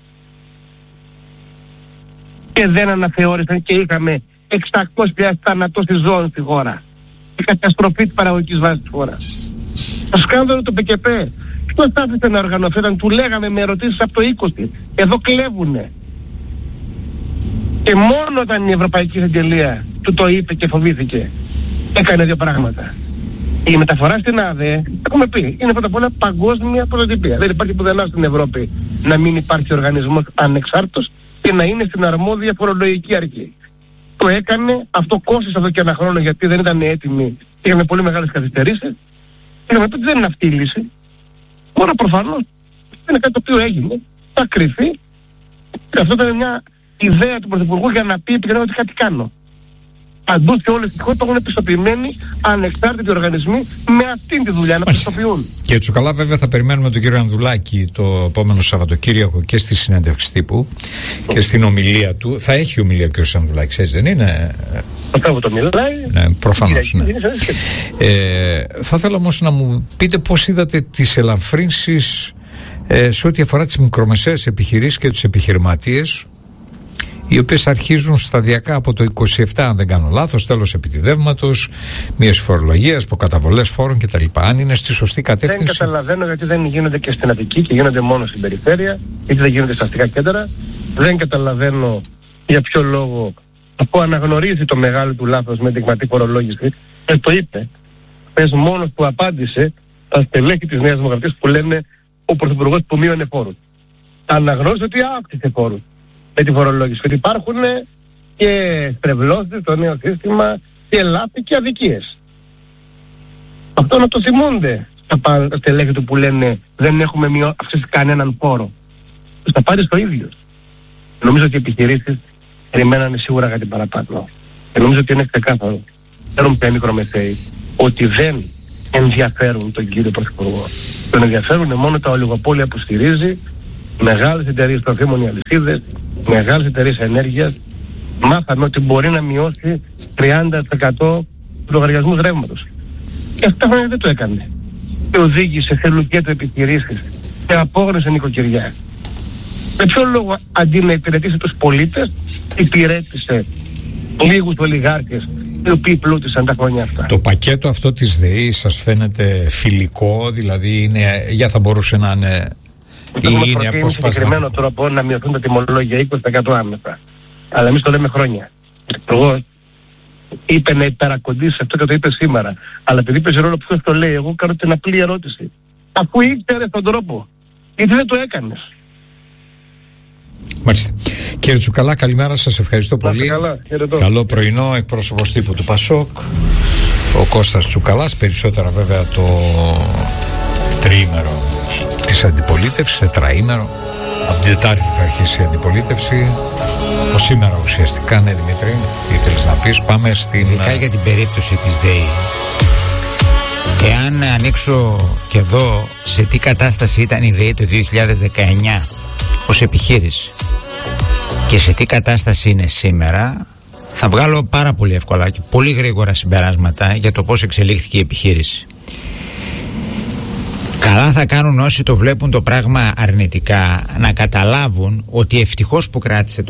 Και δεν αναθεώρησαν και είχαμε 600.000 θανατώσεις ζώων στη χώρα. Η καταστροφή της παραγωγικής βάσης της χώρας. Το σκάνδαλο του ΠΚΠ. Ποιος άφησε να οργανωθεί όταν του λέγαμε με ερωτήσεις από το 20. Εδώ κλέβουνε. Και μόνο όταν η Ευρωπαϊκή Εισαγγελία του το είπε και φοβήθηκε, έκανε δύο πράγματα. Η μεταφορά στην ΑΔΕ, έχουμε πει, είναι πρώτα απ' όλα παγκόσμια πρωτοτυπία. Δεν υπάρχει πουθενά στην Ευρώπη να μην υπάρχει οργανισμός ανεξάρτητος και να είναι στην αρμόδια φορολογική αρχή. Το έκανε, αυτό κόστησε εδώ και ένα χρόνο γιατί δεν ήταν έτοιμοι, είχαμε πολύ μεγάλες καθυστερήσεις. Είχαμε πει ότι δεν είναι αυτή η λύση. Τώρα προφανώς είναι κάτι το οποίο έγινε, θα κρυφεί. Και αυτό ήταν μια ιδέα του Πρωθυπουργού για να πει επικοινωνία ότι κάτι κάνω. Παντού και όλες τις χώρες το έχουν επιστοποιημένοι ανεξάρτητοι οργανισμοί με αυτήν τη δουλειά να πιστοποιούν. Και έτσι καλά βέβαια θα περιμένουμε τον κύριο Ανδουλάκη το επόμενο Σαββατοκύριακο και στη συνέντευξη τύπου και στην ομιλία του. Θα έχει ομιλία ο κύριος Ανδουλάκης, έτσι δεν είναι? Αυτό το μιλάει. Ναι, προφανώς. Ναι. Θα ήθελα όμως να μου πείτε πώς είδατε τις ελαφρύνσεις σε ό,τι αφορά τις μικρομεσαίες επιχειρήσεις και τους επιχειρηματίες, οι οποίες αρχίζουν σταδιακά από το 27, αν δεν κάνω λάθος, τέλος επιτιδεύματος, μιας φορολογίας, προκαταβολές φόρων κτλ. Αν είναι στη σωστή κατεύθυνση. Δεν καταλαβαίνω γιατί δεν γίνονται και στην Αττική και γίνονται μόνο στην περιφέρεια, γιατί δεν γίνονται στα αστικά κέντρα. Δεν καταλαβαίνω για ποιο λόγο, αφού αναγνωρίζει το μεγάλο του λάθος με την κρατική φορολόγηση, το είπε. Πες μόνος που απάντησε τα στελέχη της Νέας Δημοκρατίας που λένε ο Πρωθυπουργός που μείωνε φόρους. Αναγνώρισε ότι αύξησε φόρους με τη φορολόγηση. Ότι υπάρχουν και στρεβλώσεις στο νέο σύστημα και λάθη και αδικίες. Αυτό να το θυμούνται στα στελέχη του που λένε δεν έχουμε αυξήσει κανέναν φόρο. Θα πάρει το ίδιο. Νομίζω ότι οι επιχειρήσεις περιμένανε σίγουρα κάτι παραπάνω. Και νομίζω ότι είναι ξεκάθαρο. Ξέρουν πια μικρομεσαίοι ότι δεν ενδιαφέρουν τον κύριο Πρωθυπουργό. Τον ενδιαφέρουν μόνο τα ολιγοπόλια που στηρίζει, μεγάλες εταιρείες τροφίμων, οι αλυσίδες, μεγάλες εταιρείες ενέργειας. Μάθαμε ότι μπορεί να μειώσει 30% του λογαριασμούς ρεύματος. Και αυτά χρόνια δεν το έκανε. Και οδήγησε σε λουκέτο επιχειρήσεις και απόγνωσε νοικοκυριά. Με ποιο λόγο αντί να υπηρετήσει τους πολίτες, υπηρέτησε λίγους ολιγάρχες οι οποίοι πλούτησαν τα χρόνια αυτά. Το πακέτο αυτό της ΔΕΗ σας φαίνεται φιλικό, δηλαδή θα μπορούσε να είναι ή είναι αποσπασματικό? Συγκεκριμένο τρόπο να μειωθούν τα τιμολόγια 20% άμεσα. Αλλά εμείς το λέμε χρόνια. Εγώ είπε να υπερακοντήσει αυτό και το είπε σήμερα. Αλλά επειδή παίζει ρόλο ποιος το λέει, εγώ κάνω την απλή ερώτηση. Αφού ήξερες τον τρόπο, γιατί δεν το έκανες? Μάλιστα. Κύριε Τσουκαλά, καλημέρα σας, ευχαριστώ πολύ. Καλό πρωινό, εκπρόσωπος τύπου του ΠΑΣΟΚ, ο Κώστας Τσουκαλάς, περισσότερα βέβαια το τριήμερο της αντιπολίτευσης, τετραήμερο. Από την Τετάρτη θα αρχίσει η αντιπολίτευση. Από σήμερα ουσιαστικά, ναι Δημήτρη, τι ήθελες να πεις? Πάμε στην... Ειδικά για την περίπτωση της ΔΕΗ. Εάν ανοίξω και εδώ σε τι κατάσταση ήταν η ΔΕΗ το 2019 ως επιχείρηση και σε τι κατάσταση είναι σήμερα, θα βγάλω πάρα πολύ εύκολα και πολύ γρήγορα συμπεράσματα για το πώς εξελίχθηκε η επιχείρηση. Καλά θα κάνουν όσοι το βλέπουν το πράγμα αρνητικά να καταλάβουν ότι ευτυχώς που κράτησε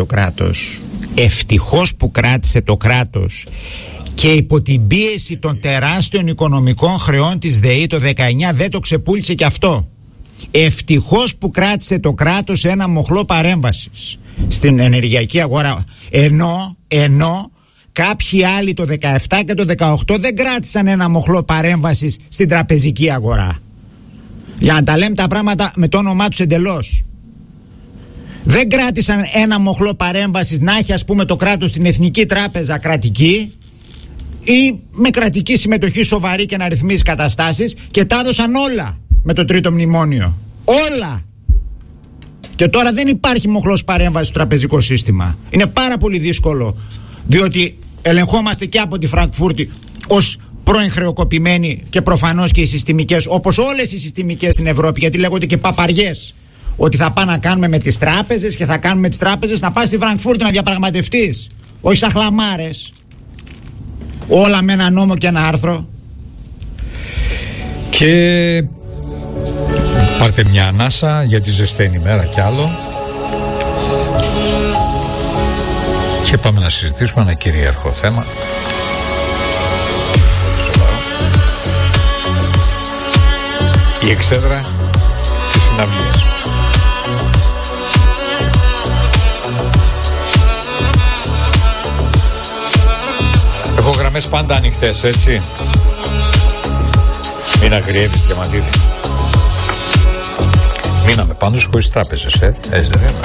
το κράτος και υπό την πίεση των τεράστιων οικονομικών χρεών της ΔΕΗ το 19 δεν το ξεπούλησε και αυτό. Ευτυχώς που κράτησε το κράτος ένα μοχλό παρέμβασης στην ενεργειακή αγορά, ενώ κάποιοι άλλοι το 17 και το 18 δεν κράτησαν ένα μοχλό παρέμβασης στην τραπεζική αγορά. Για να τα λέμε τα πράγματα με το όνομά τους εντελώς. Δεν κράτησαν ένα μοχλό παρέμβασης να έχει ας πούμε το κράτος στην Εθνική Τράπεζα κρατική ή με κρατική συμμετοχή σοβαρή και να ρυθμίσει καταστάσεις, και τα έδωσαν όλα με το τρίτο μνημόνιο. Όλα. Και τώρα δεν υπάρχει μοχλός παρέμβασης στο τραπεζικό σύστημα. Είναι πάρα πολύ δύσκολο, διότι ελεγχόμαστε και από τη Φραγκφούρτη ως πρώην χρεοκοπημένοι και προφανώς και οι συστημικές, όπως όλες οι συστημικές στην Ευρώπη, γιατί λέγονται και παπαριές. Ότι θα πάμε να κάνουμε με τις τράπεζες και θα κάνουμε με τις τράπεζες, να πας στη Φραγκφούρτη να διαπραγματευτείς. Όχι σαν χλαμάρες. Όλα με ένα νόμο και ένα άρθρο. Και πάρτε μια ανάσα για τη ζεσταίνει ημέρα κι άλλο. Και πάμε να συζητήσουμε ένα κυρίαρχο θέμα. Η εξέδρα της συναυλίας. Έχω γραμμές πάντα ανοιχτές, έτσι. Μην αγριεύεις, Διαμαντίδη. Μείναμε πάντως χωρίς τράπεζες, έτσι δεν είναι?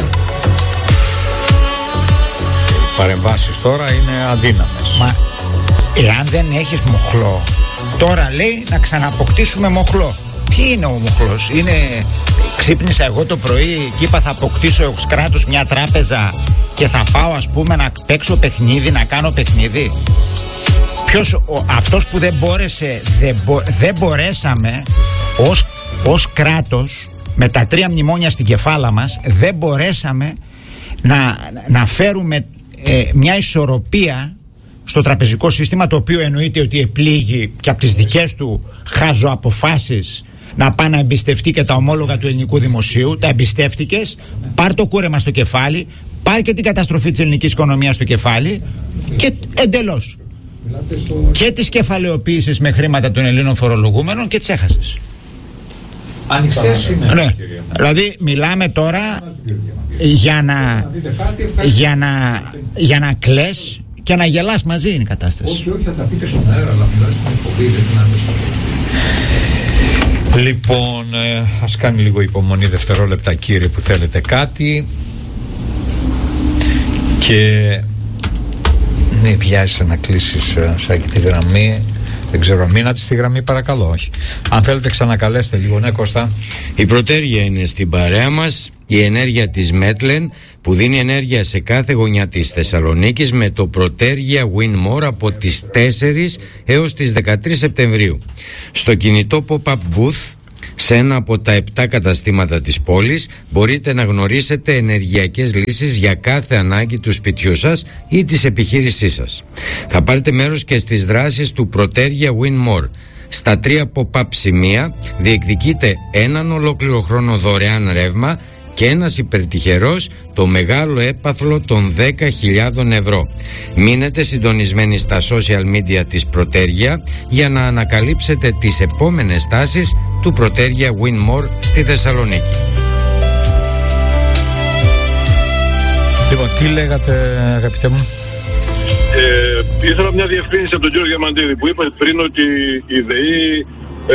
Οι παρεμβάσεις τώρα είναι αδύναμες. Μα εάν δεν έχεις μοχλό, τώρα λέει να ξανααποκτήσουμε μοχλό. Τι είναι ο μοχλός? Είναι ξύπνησα εγώ το πρωί και είπα θα αποκτήσω ως κράτος μια τράπεζα και θα πάω ας πούμε να παίξω παιχνίδι, να κάνω παιχνίδι? Αυτός που δεν μπόρεσε, δεν μπορέσαμε ως κράτος με τα 3 μνημόνια στην κεφάλα μας, δεν μπορέσαμε να φέρουμε μια ισορροπία στο τραπεζικό σύστημα, το οποίο εννοείται ότι επλήγει και από τις δικές του χαζοαποφάσεις να πάει να εμπιστευτεί και τα ομόλογα του ελληνικού δημοσίου. Τα εμπιστεύτηκες, πάρ' το κούρεμα στο κεφάλι, πάρ' και την καταστροφή της ελληνικής οικονομίας στο κεφάλι και εντελώς. Και τις κεφαλαιοποίησεις με χρήματα των Ελλήνων φορολογούμενων και τις έχασες. Ανοιχτές είναι. Ναι. Δηλαδή μιλάμε τώρα για να κλαις και να γελάς μαζί, είναι η κατάσταση. Όχι, θα τα πείτε στον αέρα, αλλά μιλάτε στην εκπομπή, δεν μιλάτε στο σπίτι. Λοιπόν, ας κάνει λίγο υπομονή δευτερόλεπτα, κύριε, που θέλετε κάτι. Και ναι, βιάζεσαι να κλείσεις σαν τη γραμμή. Δεν ξέρω, μείνατε στη γραμμή παρακαλώ. Όχι. Αν θέλετε ξανακαλέστε λίγο. Ναι, Κώστα. Η Πρωτέργεια είναι στην παρέα μας. Η ενέργεια της Μέτλεν που δίνει ενέργεια σε κάθε γωνιά της Θεσσαλονίκης με το Πρωτέργεια Win More από τις 4 έως τις 13 Σεπτεμβρίου. Στο κινητό pop-up booth σε ένα από τα 7 καταστήματα της πόλης μπορείτε να γνωρίσετε ενεργειακές λύσεις για κάθε ανάγκη του σπιτιού σας ή της επιχείρησής σας. Θα πάρετε μέρος και στις δράσεις του Πρωτέργεια Win More. Στα 3 pop-up σημεία διεκδικείτε έναν ολόκληρο χρόνο δωρεάν ρεύμα και ένας υπερτυχερός το μεγάλο έπαθλο των 10.000 ευρώ. Μείνετε συντονισμένοι στα social media της Πρωτέργεια για να ανακαλύψετε τις επόμενες στάσεις του Πρωτέργεια Win More στη Θεσσαλονίκη. Λοιπόν, τι λέγατε αγαπητέ μου? Ήθελα μια διευκρίνηση από τον κύριο Διαμαντίδη που είπε πριν ότι η ΔΕΗ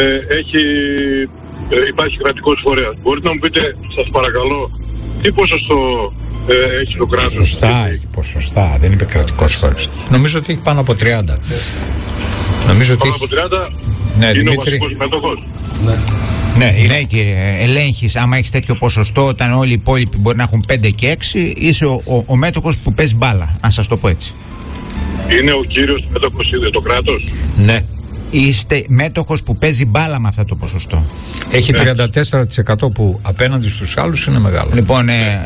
υπάρχει κρατικός φορέας. Μπορείτε να μου πείτε, σας παρακαλώ, τι ποσοστό έχει το κράτος? Ποσοστά, έχει ποσοστά, δεν είπε κρατικός φορέας. Νομίζω ότι έχει πάνω από 30. Νομίζω πάνω ότι από 30 ναι, είναι Δημήτρη. ο βασικός μέτοχος. Ναι, κύριε, ελέγχεις. Άμα έχεις τέτοιο ποσοστό, όταν όλοι οι υπόλοιποι μπορεί να έχουν 5 και 6, είσαι ο μέτοχος που παίζει μπάλα, αν σας το πω έτσι. Είναι ο κύριος μέτοχος, είναι το κράτος? Ναι. Είστε μέτοχος που παίζει μπάλα με αυτό το ποσοστό. Έχει 34% που απέναντι στους άλλους είναι μεγάλο. Λοιπόν,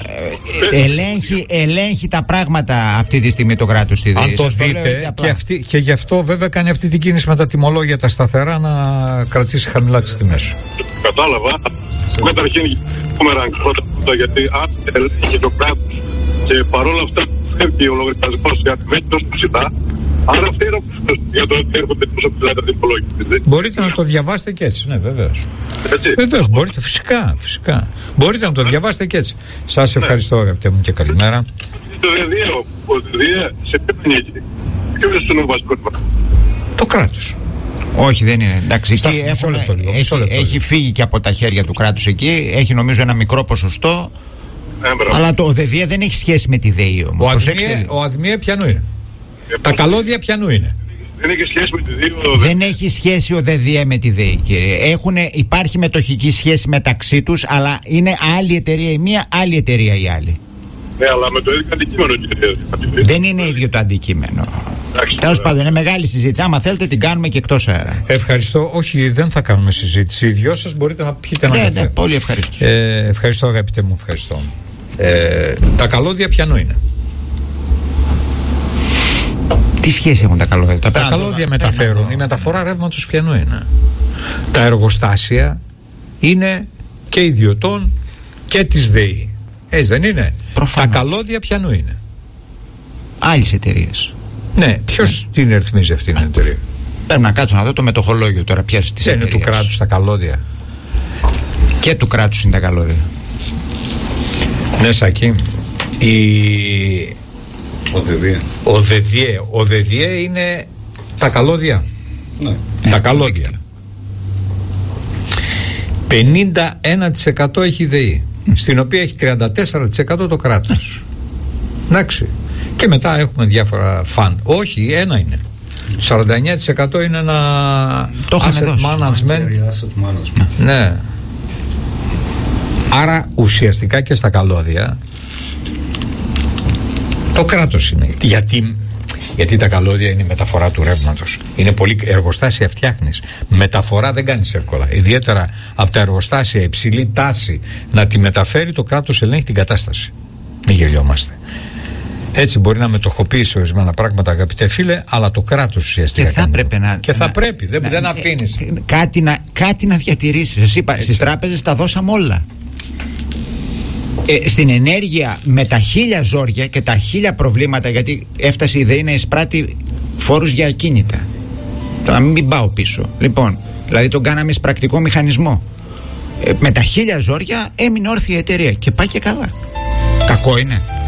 ελέγχει τα πράγματα αυτή τη στιγμή το κράτος στη ΔΕΗ. Αν το δείτε, και γι' αυτό βέβαια κάνει αυτή την κίνηση με τα τιμολόγια τα σταθερά να κρατήσει χαμηλά τις τιμές. Κατάλαβα. Καταρχήν πρώτα γιατί αν ελέγχει το κράτος και παρόλα αυτά φεύγει ο λογαριασμός για τη μέση τόσο ψηλά, άρα αυτή είναι για το ότι έρχονται τόσο ψηλά τα τιμολόγια. Μπορείτε να το διαβάσετε και έτσι, ναι, βεβαίως. Βεβαίως, μπορείτε, φυσικά. Μπορείτε να το διαβάσετε και έτσι. Σας ευχαριστώ αγαπητέ μου και καλημέρα. Το ΔΕΔΙΕ σε ποιο ανήκει? Ποιος είναι ο βασικός? Το κράτος. Όχι, δεν είναι. Εντάξει, εκεί έχει φύγει και από τα χέρια του κράτους εκεί. Έχει νομίζω ένα μικρό ποσοστό. Αλλά το ΔΕΔΙΕ δεν έχει σχέση με τη ΔΕΗ όμως. Ο ΑΔΜΙΕ ποιανού είναι? Τα καλώδια ποιανού είναι? Δεν έχει σχέση με τη ΔΕΗ. Δεν έχει σχέση ο ΔΕΔΙΕ με τη ΔΕΗ, κύριε. Υπάρχει μετοχική σχέση μεταξύ τους, αλλά είναι άλλη εταιρεία η μία, άλλη εταιρεία η άλλη. Ναι, αλλά με το ίδιο αντικείμενο, κύριε. Δεν είναι ίδιο το αντικείμενο. Τέλος πάντων, είναι μεγάλη συζήτηση. Άμα θέλετε, την κάνουμε και εκτός αέρα. Ευχαριστώ. Όχι, δεν θα κάνουμε συζήτηση. Οι δυο σας μπορείτε να πιείτε ένα καφέ. Ναι, πολύ ευχαριστώ. Ευχαριστώ, αγαπητέ μου, ευχαριστώ. Τα καλώδια ποιανού είναι? Τι σχέση έχουν τα καλώδια? Τα καλώδια μεταφέρουν. Η μεταφορά ρεύματος ποιανού είναι? Τα εργοστάσια είναι και ιδιωτών και της ΔΕΗ. Έτσι δεν είναι? Προφανώς. Τα καλώδια ποιανού είναι? Άλλης εταιρείας. Ναι, ποιος την ρυθμίζει αυτή την εταιρεία? Πρέπει να κάτσω να δω το μετοχολόγιο τώρα πια της εταιρείας. Είναι του κράτους τα καλώδια? Και του κράτους είναι τα καλώδια. Ναι, Σάκη. Ο ΔΕΔΙΕ είναι τα καλώδια. Ναι. Τα καλώδια. 51% έχει η ΔΕΗ, στην οποία έχει 34% το κράτος. Εντάξει. Και μετά έχουμε διάφορα φαντ. Όχι, ένα είναι. 49% είναι ένα asset management. Ναι. Άρα ουσιαστικά και στα καλώδια το κράτος είναι. Γιατί τα καλώδια είναι η μεταφορά του ρεύματος. Είναι πολύ εργοστάσια φτιάχνεις. Μεταφορά δεν κάνεις εύκολα. Ιδιαίτερα από τα εργοστάσια υψηλή τάση να τη μεταφέρει, το κράτος ελέγχει την κατάσταση. Μην γελιόμαστε. Έτσι μπορεί να μετοχοποιήσει ορισμένα πράγματα, αγαπητέ φίλε, αλλά το κράτος ουσιαστικά. Και θα πρέπει να. Και θα πρέπει, δεν αφήνεις. Κάτι να διατηρήσεις. Σας είπα, στις τράπεζες τα δώσαμε όλα. Στην ενέργεια με τα 1000 ζόρια και τα 1000 προβλήματα, γιατί έφτασε η ΔΕΗ να εισπράττει φόρους για ακίνητα. Τώρα μην πάω πίσω. Λοιπόν, δηλαδή τον κάναμε πρακτικό μηχανισμό. Με τα 1000 ζόρια έμεινε όρθια η εταιρεία και πάει και καλά. Κακό είναι?